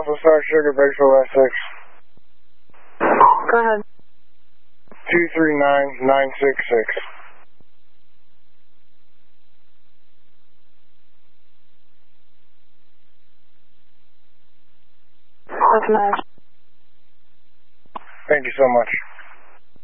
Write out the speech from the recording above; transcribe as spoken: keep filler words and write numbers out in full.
Alpha Star Sugar Bakersfield S six. Go ahead. two three nine nine six six. That's nice. Thank you so much.